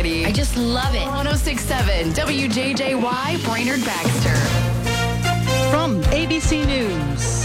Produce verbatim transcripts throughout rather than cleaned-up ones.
variety. I just love it. one oh six point seven W J J Y, Brainerd Baxter. From A B C News,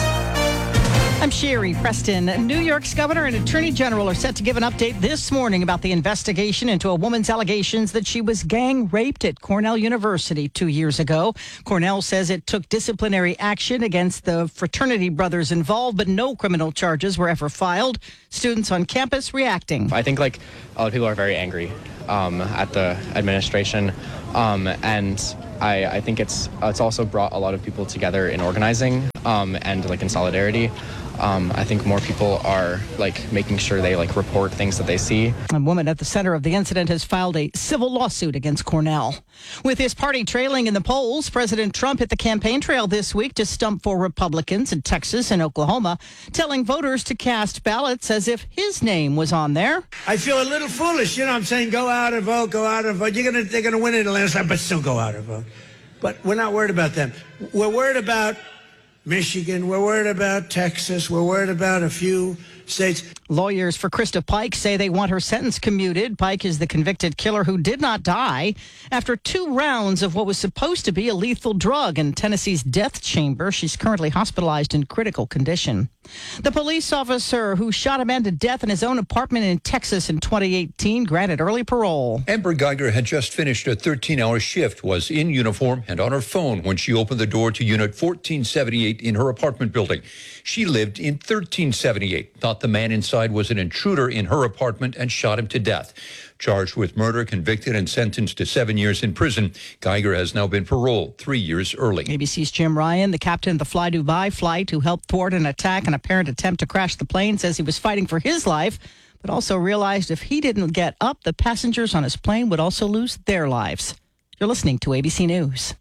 I'm Sherry Preston. New York's governor and attorney general are set to give an update this morning about the investigation into a woman's allegations that she was gang raped at Cornell University two years ago. Cornell says it took disciplinary action against the fraternity brothers involved, but no criminal charges were ever filed. Students on campus reacting. I think like a lot of people are very angry um, at the administration, um, and I, I think it's it's also brought a lot of people together in organizing um, and like in solidarity. Um, I think more people are like making sure they like report things that they see. A woman at the center of the incident has filed a civil lawsuit against Cornell. With his party trailing in the polls, President Trump hit the campaign trail this week to stump for Republicans in Texas and Oklahoma, telling voters to cast ballots as if his name was on there. I feel a little foolish, you know. I'm saying go out and vote, go out and vote. You're gonna, they're gonna win it the last time, but still go out and vote. But we're not worried about them. We're worried about Michigan. We're worried about Texas. We're worried about a few states. Lawyers for Krista Pike say they want her sentence commuted. Pike is the convicted killer who did not die after two rounds of what was supposed to be a lethal drug in Tennessee's death chamber. She's currently hospitalized in critical condition. The police officer who shot a man to death in his own apartment in Texas in twenty eighteen granted early parole. Amber Geiger had just finished a thirteen-hour shift, was in uniform and on her phone when she opened the door to Unit fourteen seventy-eight in her apartment building. She lived in thirteen seventy-eight, thought the man inside was an intruder in her apartment and shot him to death. Charged with murder, convicted, and sentenced to seven years in prison, Geiger has now been paroled three years early. A B C's Jim Ryan, the captain of the Fly Dubai flight who helped thwart an attack and apparent attempt to crash the plane, says he was fighting for his life, but also realized if he didn't get up, the passengers on his plane would also lose their lives. You're listening to A B C News.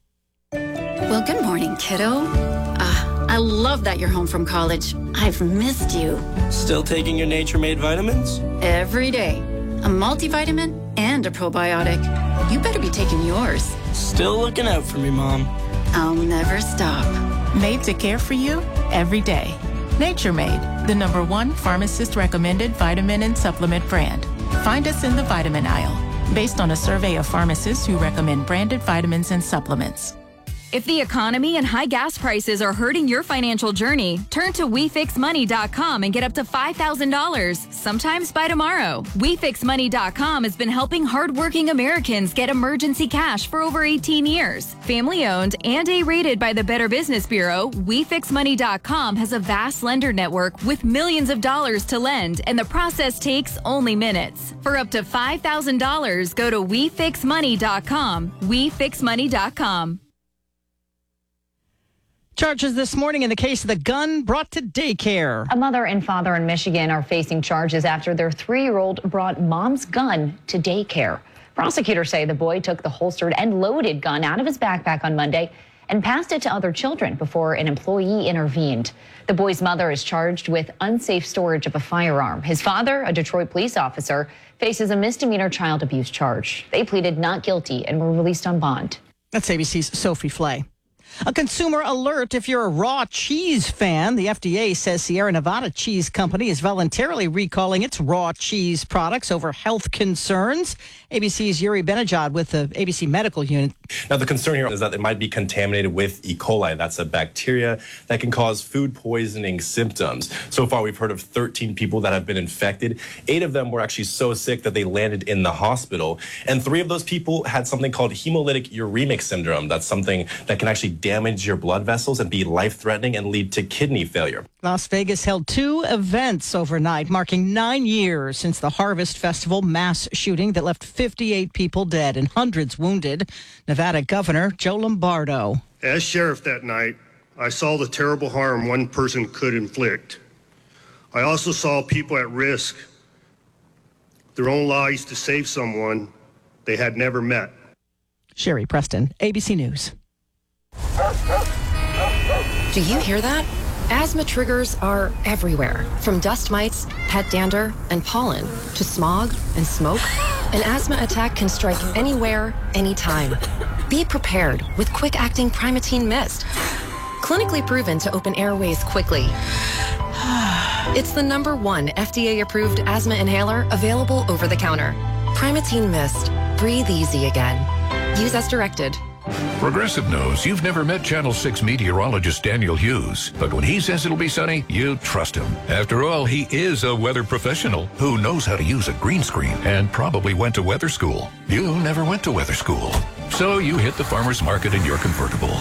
Well, good morning, kiddo. Uh, I love that you're home from college. I've missed you. Still taking your Nature Made vitamins? Every day. A multivitamin and a probiotic. You better be taking yours. Still looking out for me, Mom. I'll never stop. Made to care for you every day. Nature Made, the number one pharmacist-recommended vitamin and supplement brand. Find us in the vitamin aisle, based on a survey of pharmacists who recommend branded vitamins and supplements. If the economy and high gas prices are hurting your financial journey, turn to we fix money dot com and get up to five thousand dollars, sometimes by tomorrow. we fix money dot com has been helping hardworking Americans get emergency cash for over eighteen years. Family owned and A-rated by the Better Business Bureau, we fix money dot com has a vast lender network with millions of dollars to lend, and the process takes only minutes. For up to five thousand dollars, go to we fix money dot com. we fix money dot com. Charges this morning in the case of the gun brought to daycare. A mother and father in Michigan are facing charges after their three-year-old brought mom's gun to daycare. Prosecutors say the boy took the holstered and loaded gun out of his backpack on Monday and passed it to other children before an employee intervened. The boy's mother is charged with unsafe storage of a firearm. His father, a Detroit police officer, faces a misdemeanor child abuse charge. They pleaded not guilty and were released on bond. That's A B C's Sophie Flay. A consumer alert if you're a raw cheese fan. The F D A says Sierra Nevada Cheese Company is voluntarily recalling its raw cheese products over health concerns. A B C's Yuri Benajad with the A B C Medical Unit. Now, the concern here is that it might be contaminated with E. coli. That's a bacteria that can cause food poisoning symptoms. So far, we've heard of thirteen people that have been infected. Eight of them were actually so sick that they landed in the hospital. And three of those people had something called hemolytic uremic syndrome. That's something that can actually damage your blood vessels and be life-threatening and lead to kidney failure. Las Vegas held two events overnight, marking nine years since the Harvest Festival mass shooting that left fifty-eight people dead and hundreds wounded. Nevada Governor Joe Lombardo. As sheriff that night, I saw the terrible harm one person could inflict. I also saw people at risk, their own lives to save someone they had never met. Sherry Preston, A B C News. Do you hear that? Asthma triggers are everywhere, from dust mites, pet dander, and pollen, to smog and smoke. An asthma attack can strike anywhere, anytime. Be prepared with quick-acting Primatene Mist. Clinically proven to open airways quickly. It's the number one F D A-approved asthma inhaler available over the counter. Primatene Mist. breathe easy again. Use as directed. Progressive knows you've never met Channel six meteorologist Daniel Hughes, but when he says it'll be sunny, you trust him. After all, he is a weather professional who knows how to use a green screen and probably went to weather school. You never went to weather school, so you hit the farmer's market in your convertible.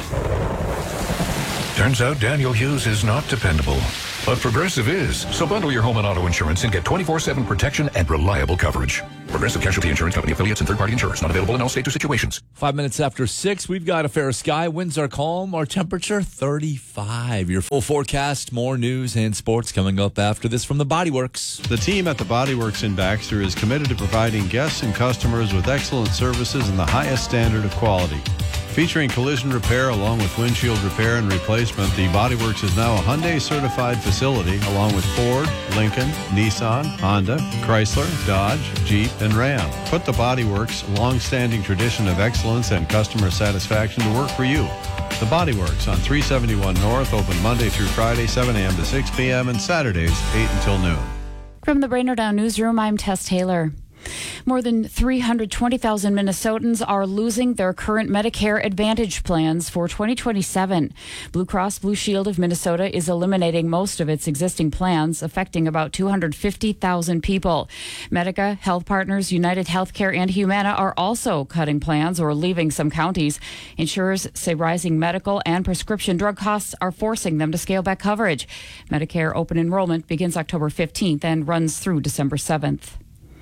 Turns out Daniel Hughes is not dependable, but Progressive is. So bundle your home and auto insurance and get twenty-four seven protection and reliable coverage. Progressive Casualty Insurance Company affiliates and third-party insurers. Not available in all states or situations. Five minutes after six, we've got a fair sky. Winds are calm. Our temperature, thirty-five. Your full forecast, more news and sports coming up after this from the Body Works. The team at the Body Works in Baxter is committed to providing guests and customers with excellent services and the highest standard of quality. Featuring collision repair along with windshield repair and replacement, the Body Works is now a Hyundai certified facility along with Ford, Lincoln, Nissan, Honda, Chrysler, Dodge, Jeep, and Ram. Put the Body Works' long-standing tradition of excellence and customer satisfaction to work for you. The Body Works on three seventy-one North, open Monday through Friday, seven a.m. to six p.m. and Saturdays, eight until noon. From the Brainerd Down Newsroom, I'm Tess Taylor. More than three hundred twenty thousand Minnesotans are losing their current Medicare Advantage plans for twenty twenty-seven. Blue Cross Blue Shield of Minnesota is eliminating most of its existing plans, affecting about two hundred fifty thousand people. Medica, Health Partners, United Healthcare, and Humana are also cutting plans or leaving some counties. Insurers say rising medical and prescription drug costs are forcing them to scale back coverage. Medicare open enrollment begins October fifteenth and runs through December seventh.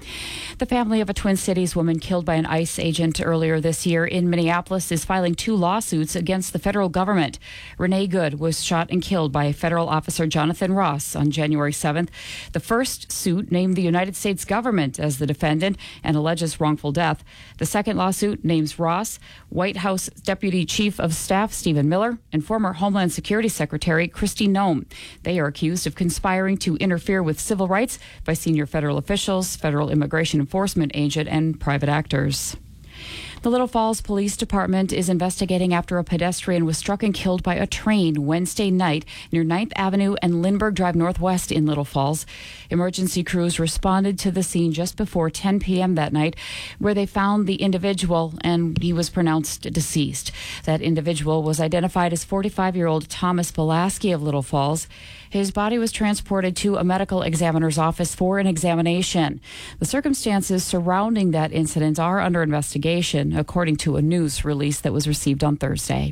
The family of a Twin Cities woman killed by an ICE agent earlier this year in Minneapolis is filing two lawsuits against the federal government. Renee Good was shot and killed by federal officer Jonathan Ross on January seventh. The first suit named the United States government as the defendant and alleges wrongful death. The second lawsuit names Ross, White House Deputy Chief of Staff Stephen Miller, and former Homeland Security Secretary Kristi Noem. They are accused of conspiring to interfere with civil rights by senior federal officials, federal immigration enforcement agent, and private actors. The Little Falls Police Department is investigating after a pedestrian was struck and killed by a train Wednesday night near ninth Avenue and Lindbergh Drive Northwest in Little Falls. Emergency crews responded to the scene just before ten p.m. that night, where they found the individual and he was pronounced deceased. That individual was identified as forty-five-year-old Thomas Pulaski of Little Falls. His body was transported to a medical examiner's office for an examination. The circumstances surrounding that incident are under investigation, according to a news release that was received on Thursday.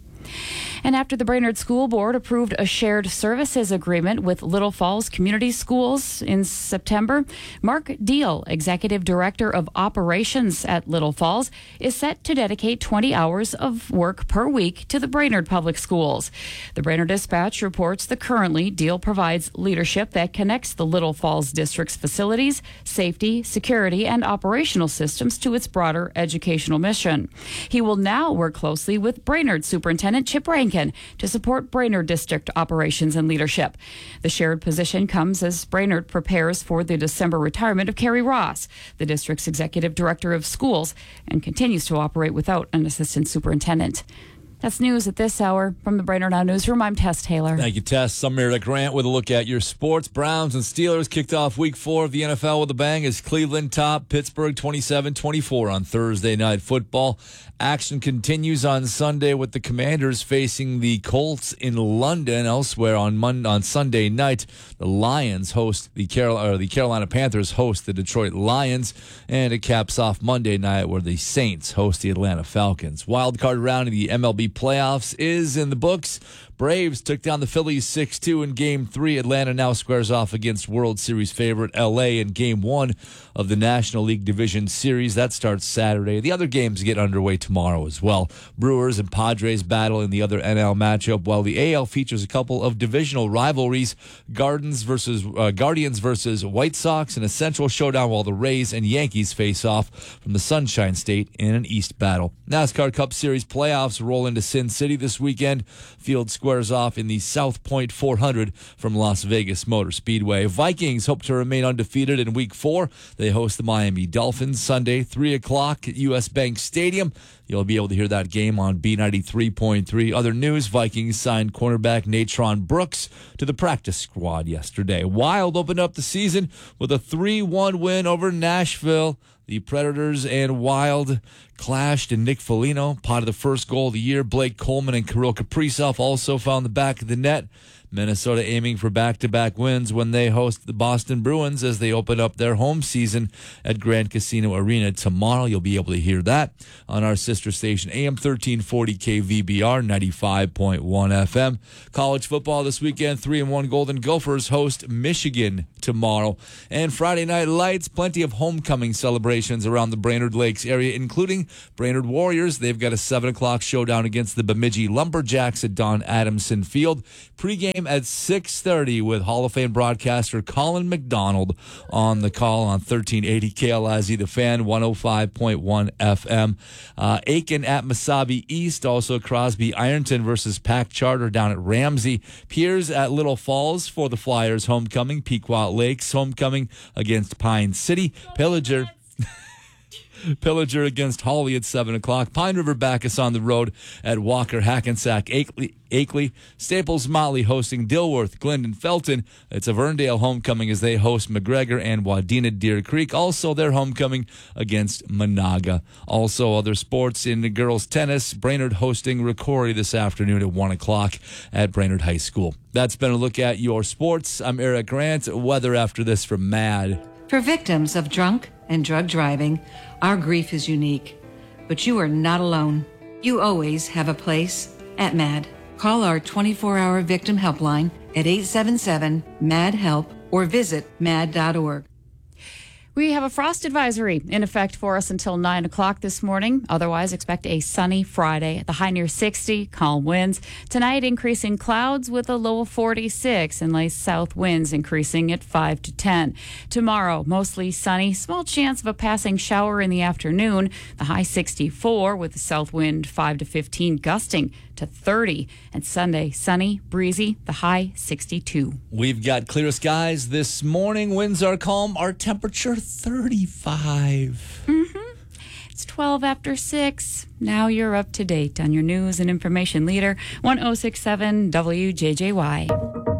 And after the Brainerd School Board approved a shared services agreement with Little Falls Community Schools in September, Mark Deal, Executive Director of Operations at Little Falls, is set to dedicate twenty hours of work per week to the Brainerd Public Schools. The Brainerd Dispatch reports that currently Deal provides leadership that connects the Little Falls District's facilities, safety, security, and operational systems to its broader educational mission. He will now work closely with Brainerd Superintendent Chip Rankin to support Brainerd District operations and leadership. The shared position comes as Brainerd prepares for the December retirement of Carrie Ross, the district's executive director of schools, and continues to operate without an assistant superintendent. That's news at this hour. From the Brainerd Now Newsroom, I'm Tess Taylor. Thank you, Tess. I'm Meredith Grant with a look at your sports. Browns and Steelers kicked off week four of the N F L with a bang as Cleveland topped Pittsburgh twenty-seven twenty-four on Thursday Night Football. Action continues on Sunday with the Commanders facing the Colts in London. Elsewhere on Monday, on Sunday night, the Lions host the Carolina, or the Carolina Panthers host the Detroit Lions, and it caps off Monday night where the Saints host the Atlanta Falcons. Wild card round in the M L B playoffs is in the books. Braves took down the Phillies six two in Game three. Atlanta now squares off against World Series favorite L A in Game one of the National League Division Series. That starts Saturday. The other games get underway tomorrow as well. Brewers and Padres battle in the other N L matchup, while the A L features a couple of divisional rivalries. Gardens versus uh, Guardians versus White Sox in a Central showdown, while the Rays and Yankees face off from the Sunshine State in an East battle. NASCAR Cup Series playoffs roll into Sin City this weekend. Field squares off in the South Point four hundred from Las Vegas Motor Speedway. Vikings hope to remain undefeated in week four. They host the Miami Dolphins Sunday, three o'clock at U S. Bank Stadium. You'll be able to hear that game on B ninety-three point three. Other news, Vikings signed cornerback Natron Brooks to the practice squad yesterday. Wild opened up the season with a three one win over Nashville. The The Predators and Wild clashed, and Nick Foligno potted the first goal of the year. Blake Coleman and Kirill Kaprizov also found the back of the net. Minnesota aiming for back-to-back wins when they host the Boston Bruins as they open up their home season at Grand Casino Arena tomorrow. You'll be able to hear that on our sister station, A M thirteen forty K V B R, ninety-five point one F M. College football this weekend, three and one Golden Gophers host Michigan tomorrow. And Friday Night Lights, plenty of homecoming celebrations around the Brainerd Lakes area, including Brainerd Warriors. They've got a seven o'clock showdown against the Bemidji Lumberjacks at Don Adamson Field. Pre-game at six thirty with Hall of Fame broadcaster Colin McDonald on the call on thirteen eighty K L I Z, The Fan, one oh five point one F M. Uh, Aiken at Mesabi East, also Crosby Ironton versus Pack Charter down at Ramsey. Piers at Little Falls for the Flyers homecoming. Pequot Lakes homecoming against Pine City. Pillager Pillager against Hawley at seven o'clock. Pine River Bacchus on the road at Walker, Hackensack, Akeley. Akeley. Staples Motley hosting Dilworth, Glendon, Felton. It's a Verndale homecoming as they host McGregor and Wadena Deer Creek. Also their homecoming against Monaga. Also other sports in the girls tennis. Brainerd hosting Ricori this afternoon at one o'clock at Brainerd High School. That's been a look at your sports. I'm Eric Grant. Weather after this from MAD. For victims of drunk and drug driving, our grief is unique, but you are not alone. You always have a place at MAD. Call our twenty-four hour victim helpline at eight seven seven, M A D, HELP or visit mad dot org. We have a frost advisory in effect for us until nine o'clock this morning. Otherwise, expect a sunny Friday. The high near sixty, calm winds. Tonight, increasing clouds with a low of forty-six and light south winds increasing at five to ten. Tomorrow, mostly sunny. Small chance of a passing shower in the afternoon. The high sixty-four with the south wind five to fifteen gusting to thirty. And Sunday, sunny, breezy, the high sixty-two. We've got clear skies this morning. Winds are calm. Our temperature thirty-five. Mm-hmm. It's twelve after six. Now you're up to date on your news and information leader, one oh six point seven W J J Y.